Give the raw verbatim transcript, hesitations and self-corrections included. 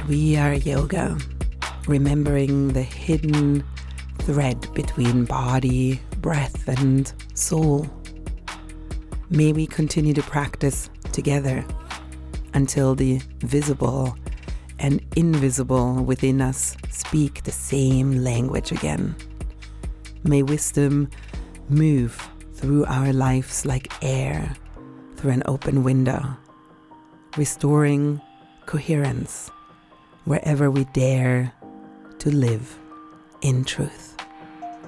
We are yoga, remembering the hidden thread between body, breath, and soul. May we continue to practice together until the visible and invisible within us speak the same language again. May wisdom move through our lives like air through an open window, restoring coherence wherever we dare to live in truth.